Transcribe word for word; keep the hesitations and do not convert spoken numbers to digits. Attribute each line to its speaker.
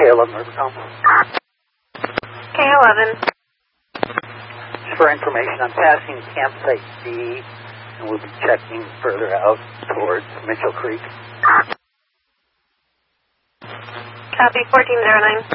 Speaker 1: eleven Rivercom.
Speaker 2: K eleven.
Speaker 1: Just for information, I'm passing campsite B, and we'll be checking further out towards Mitchell Creek.
Speaker 2: Copy, fourteen zero nine.